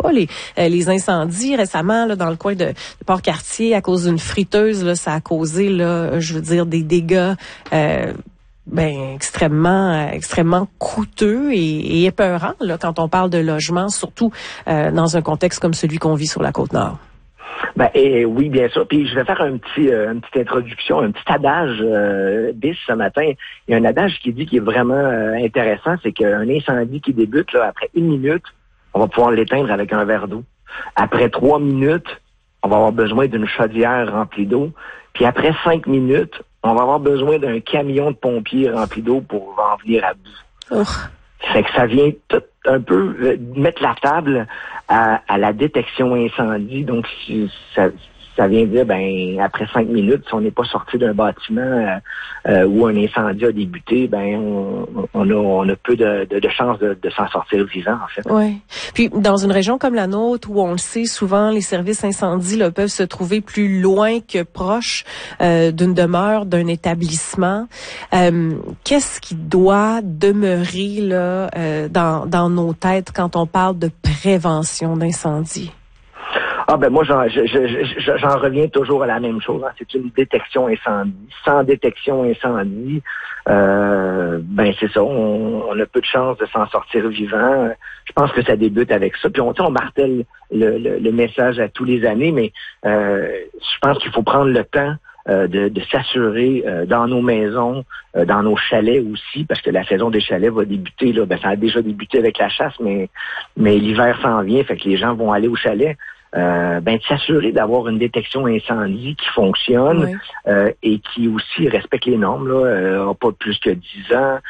pas, les incendies récemment là, dans le coin de Port-Cartier à cause d'une friteuse, là, ça a causé là, je veux dire, des dégâts extrêmement coûteux et épeurants là, quand on parle de logement, surtout dans un contexte comme celui qu'on vit sur la Côte-Nord. Oui, bien sûr. Puis je vais faire une petite introduction, un petit adage bis ce matin. Il y a un adage qui dit qui est vraiment intéressant, c'est qu'un incendie qui débute là après 1 minute, on va pouvoir l'éteindre avec un verre d'eau. Après 3 minutes, on va avoir besoin d'une chaudière remplie d'eau. Puis après 5 minutes, on va avoir besoin d'un camion de pompiers rempli d'eau pour en venir à bout. Fait que ça vient tout un peu mettre la table à la détection incendie. Donc, ça vient dire, après 5 minutes, si on n'est pas sorti d'un bâtiment où un incendie a débuté, on a peu de chances de s'en sortir vivant, en fait. Oui. Puis, dans une région comme la nôtre, où on le sait, souvent, les services incendies là, peuvent se trouver plus loin que proche d'une demeure, d'un établissement. Qu'est-ce qui doit demeurer là dans nos têtes quand on parle de prévention d'incendie? Moi, j'en reviens toujours à la même chose. Hein. C'est une détection incendie. Sans détection incendie, c'est ça. On a peu de chances de s'en sortir vivant. Je pense que ça débute avec ça. Puis on martèle le message à tous les années, mais je pense qu'il faut prendre le temps de s'assurer dans nos maisons, dans nos chalets aussi, parce que la saison des chalets va débuter. Là, ça a déjà débuté avec la chasse, mais l'hiver s'en vient, fait que les gens vont aller au chalet. De s'assurer d'avoir une détection incendie qui fonctionne et qui aussi respecte les normes, là, pas plus que 10 ans.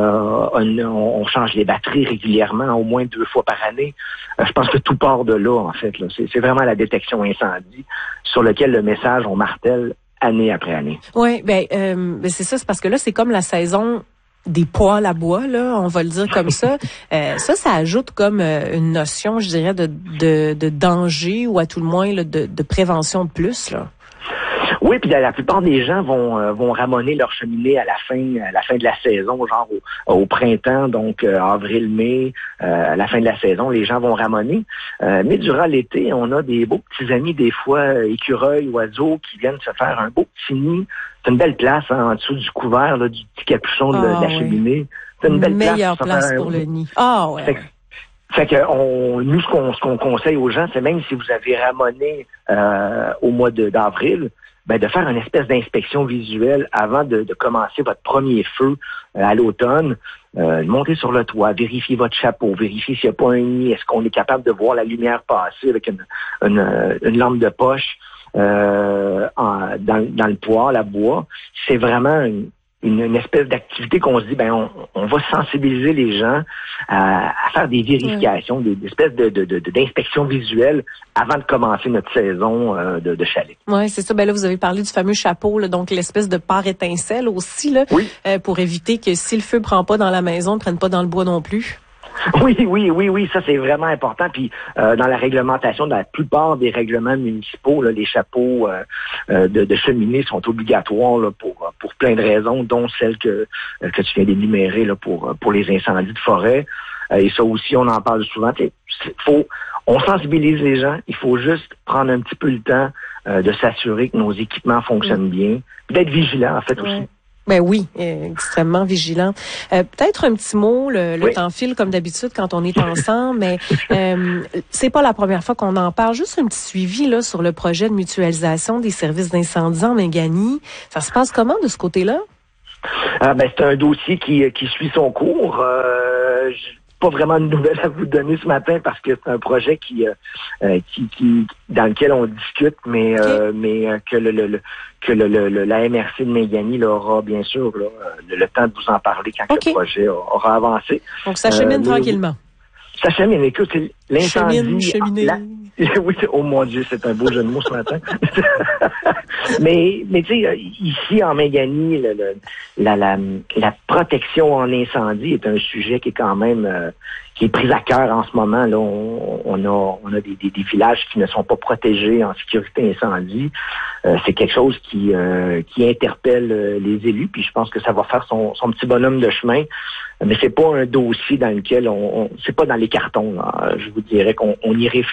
On change les batteries régulièrement, au moins 2 fois par année. Je pense que tout part de là, en fait. Là. C'est vraiment la détection incendie sur lequel le message, on martèle année après année. Oui, c'est ça, c'est parce que là, c'est comme la saison des poêles à bois, là, on va le dire comme ça. Ça ajoute comme une notion, je dirais, de danger ou à tout le moins là, de prévention de plus, là. Oui, puis la plupart des gens vont ramoner leur cheminée à la fin de la saison, genre au printemps, donc avril, mai, à la fin de la saison, les gens vont ramoner. Mais durant l'été, on a des beaux petits amis, des fois écureuils, oiseaux, qui viennent se faire un beau petit nid. C'est une belle place en dessous du couvert, là, du petit capuchon de la cheminée. C'est une belle meilleure place pour le nid. Ah ouais. Fait que nous, ce qu'on conseille aux gens, c'est même si vous avez ramoné au mois d'avril, de faire une espèce d'inspection visuelle avant de commencer votre premier feu à l'automne. Montez sur le toit, vérifiez votre chapeau, vérifiez s'il n'y a pas un nid, est-ce qu'on est capable de voir la lumière passer avec une lampe de poche dans le poêle à bois. C'est vraiment une espèce d'activité qu'on se dit, on va sensibiliser les gens à faire des vérifications, des espèces d'inspection visuelle avant de commencer notre saison de chalet. Oui, c'est ça. Là, vous avez parlé du fameux chapeau, là, donc l'espèce de pare étincelle aussi, là, pour éviter que si le feu prend pas dans la maison, ne prenne pas dans le bois non plus. Oui, ça c'est vraiment important. Puis dans la réglementation, dans la plupart des règlements municipaux, là, les chapeaux de cheminée sont obligatoires là, pour plein de raisons, dont celle que tu viens d'énumérer là, pour les incendies de forêt. Et ça aussi, on en parle souvent. On sensibilise les gens. Il faut juste prendre un petit peu le temps de s'assurer que nos équipements fonctionnent bien, d'être vigilant en fait aussi. Oui, extrêmement vigilant. Peut-être un petit mot, le temps file comme d'habitude quand on est ensemble, mais c'est pas la première fois qu'on en parle. Juste un petit suivi là sur le projet de mutualisation des services d'incendie en Méganie. Ça se passe comment de ce côté-là? C'est un dossier qui suit son cours. Pas vraiment de nouvelles à vous donner ce matin parce que c'est un projet qui dans lequel on discute, mais que la MRC de Méganie aura bien sûr le temps de vous en parler quand le projet aura avancé. Donc ça chemine tranquillement. Ça chemine. Écoute, l'incendie... Cheminée. Oui, oh mon Dieu, c'est un beau jeu de mots ce matin. mais tu sais, ici en Méganie, la protection en incendie est un sujet qui est quand même qui est pris à cœur en ce moment. Là, on a des villages qui ne sont pas protégés en sécurité incendie. C'est quelque chose qui interpelle les élus, puis je pense que ça va faire son petit bonhomme de chemin. Mais c'est pas un dossier dans lequel c'est pas dans les cartons. Là. Je vous dirais qu'on y réfléchit.